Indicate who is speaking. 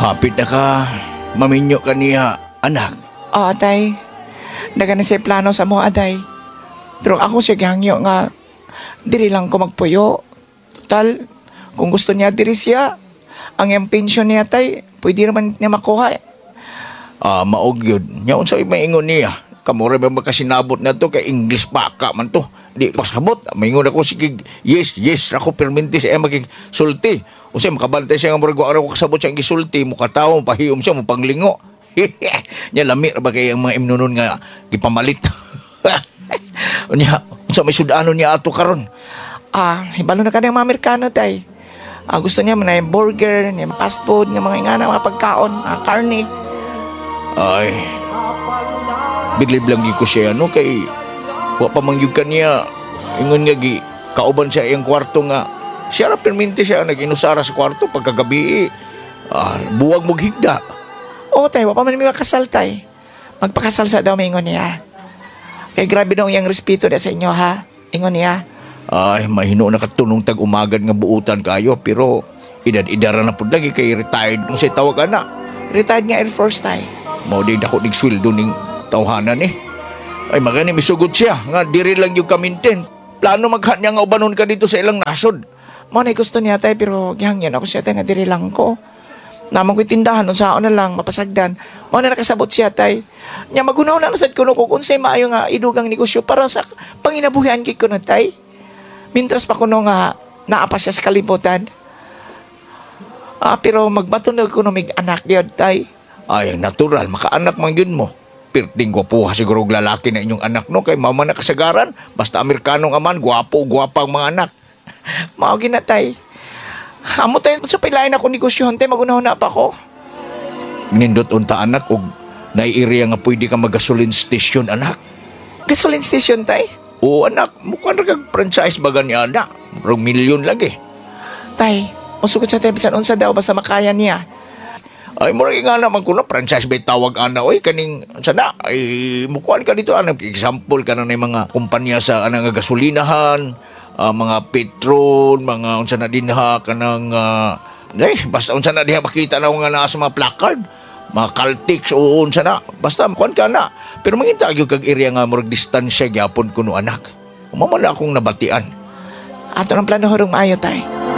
Speaker 1: Hapit na ka, maminyo ka niya, anak.
Speaker 2: Oo, tay. Daga na siya plano sa mo, aday. Pero ako siya gihangyo nga, diri lang ko magpuyo. Tal, kung gusto niya, diri siya. Ang yung pension niya, tay, pwede naman niya makuha.
Speaker 1: Maog yun. Yaon sa maingon niya. Kamura ba makasinabot na to kay English baka man to. Di pasabot. Maingon ako sige, yes, ako perminti siya maging sulti. O siya makabantay siya nga mura ko kasabot siya ang gisulti. Mukataw, pahiyom siya, mupanglingo. Nya lami ba kay ang mga imnunon nga gipamalit. Unya, sa may sudano niya ato karon.
Speaker 2: Hibalo na ka ng mga Amerikano, tay. Gusto niya man na yung burger, yung fast food, yung mga ingana, mga pagkaon, karne.
Speaker 1: Ay, biglib lang ko siya, no? Kay, wa pa mangyug ka niya, ingon nga kauban siya yung kwarto nga. Siya ra perminti siya, nag-inusara sa kwarto pagkagabi. Buwag mong higda.
Speaker 2: Oo, tay, wa pa man may makasal, tay. Magpakasal sa daw, ingon niya. Kay grabe daw yung respeto na sa inyo, ha? Ingon niya.
Speaker 1: Ay, mahino na katunong tag-umagad nga buutan kayo, pero edad-idara na po lagi kay retired nung siya tawag na.
Speaker 2: Retired nga Air Force, tay.
Speaker 1: Mao di dako dig sweldo ning tawhanan eh. Ay magani misugod siya nga diri lang yung kaminten. Plano maghan niya nga ubanon ka dito sa ilang nasod.
Speaker 2: Mo na gusto niya, tay, pero gihangyan ako siya, tay, nga diri lang ko. Naman ko'y tindahan, unsaon na lang, mapasagdan. Mo na nakasabot siya, tay. Nya magunaw na sad kuno ko kung say maayo nga idugang negosyo para sa panginabuhian gid ko na, tay. Mintras pa kuno nga naapa siya sa kalibutan. Pero magbato na kuno mig anak gyud, tay.
Speaker 1: Ay, natural, makaanak man yun mo. Pirting gwapuha siguro og lalaki na inyong anak no, kay mama na kasagaran. Basta Amerikanong aman, gwapa ang mga anak.
Speaker 2: Mao ginatay. Amo tayo sa pilain ako negosyohan, tay, magunahon na pa ko.
Speaker 1: Nindot unta anak, og naiiriya nga pwede ka magasolin station, anak.
Speaker 2: Gasoline station, tay?
Speaker 1: Oo, anak, mukhang nagag-franchise baga ni anak. Rong milyon lagi.
Speaker 2: Tay, musugod sa tayo, bisan unsa daw, basta makaya niya.
Speaker 1: Ay, murag nga naman ko na, franchise may tawag ana, oy, kaning, sana, ay, mukuhan ka dito, anak, example ka na ng mga kumpanya sa, nga gasolinahan, mga petrol, mga, unsa na din ha, kanang, basta unsa na diha makita na nga na sa mga placard, mga Caltex, o unsa na, basta, mukuhan ka na. Pero manginta yung kag area nga, murag distansya, gyapon ko no, anak. Umama na akong nabatian.
Speaker 2: Ato ng plano horong maayo, tay.